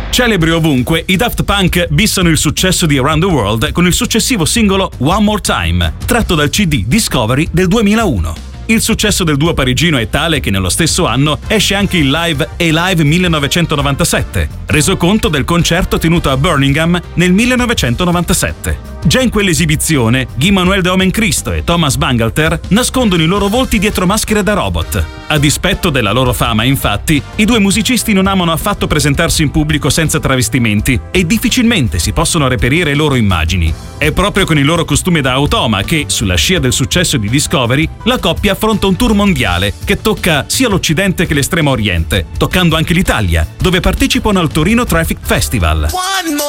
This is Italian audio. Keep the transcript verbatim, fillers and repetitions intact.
Celebri ovunque, i Daft Punk bissano il successo di Around the World con il successivo singolo One More Time, tratto dal C D Discovery del duemilauno. Il successo del duo parigino è tale che nello stesso anno esce anche il live A-Live millenovecentonovantasette, reso conto del concerto tenuto a Birmingham nel millenovecentonovantasette. Già in quell'esibizione, Guy Manuel de Omencristo e Thomas Bangalter nascondono i loro volti dietro maschere da robot. A dispetto della loro fama, infatti, i due musicisti non amano affatto presentarsi in pubblico senza travestimenti e difficilmente si possono reperire le loro immagini. È proprio con il loro costume da automa che, sulla scia del successo di Discovery, la coppia affronta un tour mondiale che tocca sia l'Occidente che l'Estremo Oriente, toccando anche l'Italia, dove partecipano al Torino Traffic Festival.